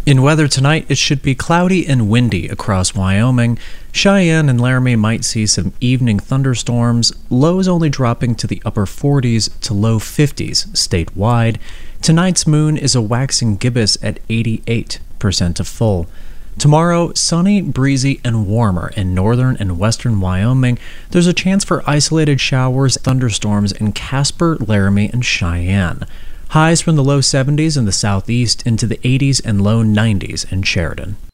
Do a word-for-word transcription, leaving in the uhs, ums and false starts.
In weather tonight, it should be cloudy and windy across Wyoming. Cheyenne and Laramie might see some evening thunderstorms, lows only dropping to the upper forties to low fifties statewide. Tonight's moon is a waxing gibbous at eighty-eight percent of full. Tomorrow, sunny, breezy, and warmer in northern and western Wyoming. There's a chance for isolated showers, thunderstorms in Casper, Laramie, and Cheyenne. Highs from the low seventies in the southeast into the eighties and low nineties in Sheridan.